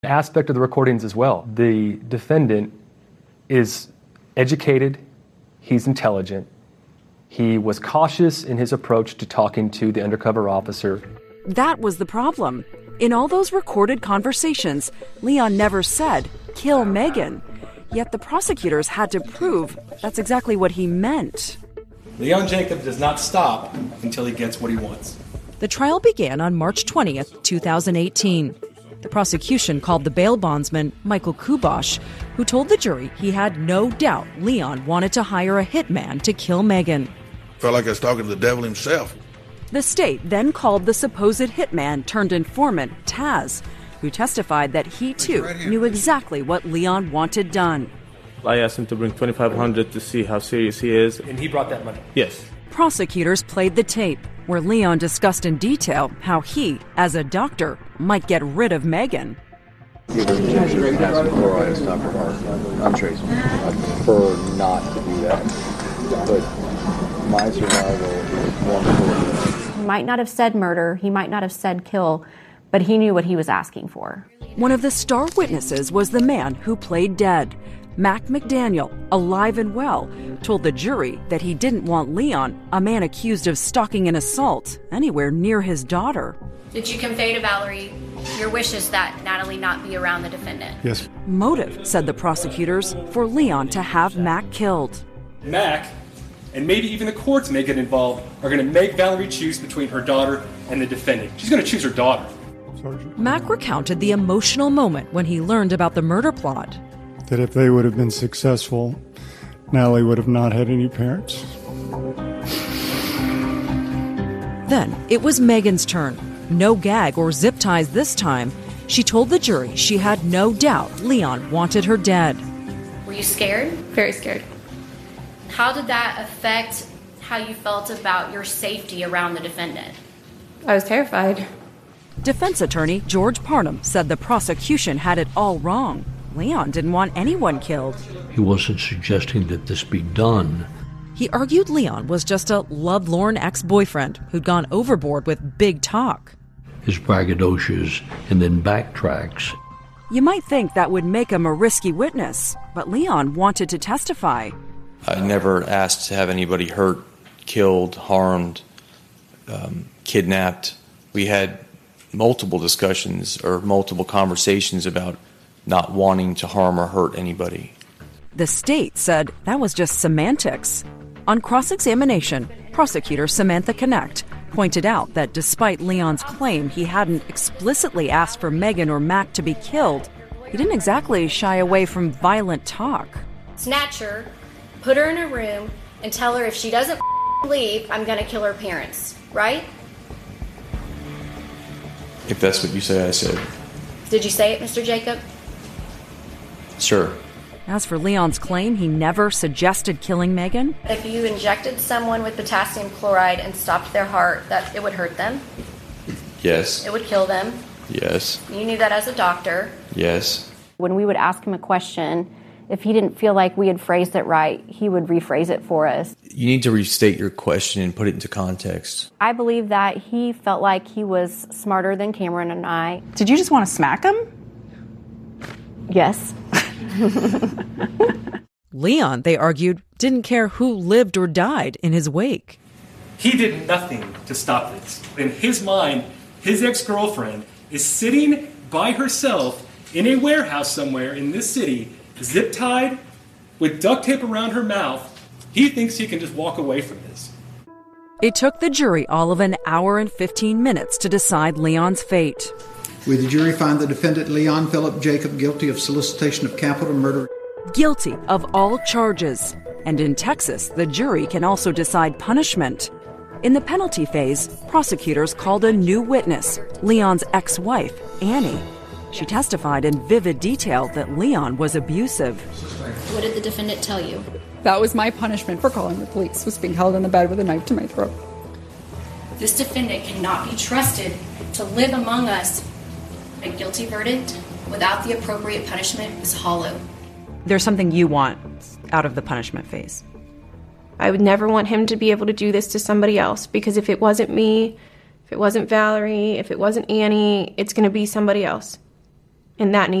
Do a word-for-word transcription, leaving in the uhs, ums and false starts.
Aspect of the recordings as well. The defendant is educated, he's intelligent, he was cautious in his approach to talking to the undercover officer. That was the problem. In all those recorded conversations, Leon never said, "Kill Megan." Yet the prosecutors had to prove that's exactly what he meant. Leon Jacob does not stop until he gets what he wants. The trial began on March twentieth, two thousand eighteen. The prosecution called the bail bondsman, Michael Kubosh, who told the jury he had no doubt Leon wanted to hire a hitman to kill Megan. Felt like I was talking to the devil himself. The state then called the supposed hitman turned informant, Taz, who testified that he too knew exactly what Leon wanted done. I asked him to bring twenty-five hundred dollars to see how serious he is. And he brought that money? Yes. Prosecutors played the tape, where Leon discussed in detail how he, as a doctor, might get rid of Megan. Give her injection of potassium chloride and stop her heart. Untraceable. I prefer not to do that. But my survival is wonderful. He might not have said murder, he might not have said kill, but he knew what he was asking for. One of the star witnesses was the man who played dead. Mac McDaniel, alive and well, told the jury that he didn't want Leon, a man accused of stalking and assault, anywhere near his daughter. Did you convey to Valerie your wishes that Natalie not be around the defendant? Yes. Motive, said the prosecutors, for Leon to have Mac killed. Mac, and maybe even the courts may get involved, are going to make Valerie choose between her daughter and the defendant. She's going to choose her daughter. Sergeant. Mac recounted the emotional moment when he learned about the murder plot. That if they would have been successful, Natalie would have not had any parents. Then it was Megan's turn. No gag or zip ties this time. She told the jury she had no doubt Leon wanted her dead. Were you scared? Very scared. How did that affect how you felt about your safety around the defendant? I was terrified. Defense attorney George Parnham said the prosecution had it all wrong. Leon didn't want anyone killed. He wasn't suggesting that this be done. He argued Leon was just a lovelorn ex-boyfriend who'd gone overboard with big talk. His braggadocious and then backtracks. You might think that would make him a risky witness, but Leon wanted to testify. I never asked to have anybody hurt, killed, harmed, um, kidnapped. We had multiple discussions or multiple conversations about not wanting to harm or hurt anybody. The state said that was just semantics. On cross-examination, prosecutor Samantha Connect pointed out that despite Leon's claim he hadn't explicitly asked for Megan or Mac to be killed, he didn't exactly shy away from violent talk. Snatch her, put her in a room, and tell her if she doesn't leave, I'm going to kill her parents, right? If that's what you say, I said. Did you say it, Mister Jacob? Sure. As for Leon's claim he never suggested killing Megan, if you injected someone with potassium chloride and stopped their heart, that it would hurt them? Yes. It would kill them? Yes. You knew that as a doctor? Yes. When we would ask him a question, if he didn't feel like we had phrased it right, he would rephrase it for us. You need to restate your question and put it into context. I believe that he felt like he was smarter than Cameron and I. Did you just want to smack him? Yes. Leon, they argued, didn't care who lived or died in his wake. He did nothing to stop this. In his mind, his ex-girlfriend is sitting by herself in a warehouse somewhere in this city, zip-tied, with duct tape around her mouth. He thinks he can just walk away from this. It took the jury all of an hour and fifteen minutes to decide Leon's fate. Will the jury find the defendant Leon Philip Jacob guilty of solicitation of capital murder? Guilty of all charges. And in Texas, the jury can also decide punishment. In the penalty phase, prosecutors called a new witness, Leon's ex-wife, Annie. She testified in vivid detail that Leon was abusive. What did the defendant tell you? That was my punishment for calling the police, was being held in the bed with a knife to my throat. This defendant cannot be trusted to live among us. A guilty verdict without the appropriate punishment is hollow. There's something you want out of the punishment phase. I would never want him to be able to do this to somebody else, because if it wasn't me, if it wasn't Valerie, if it wasn't Annie, it's going to be somebody else. and that needs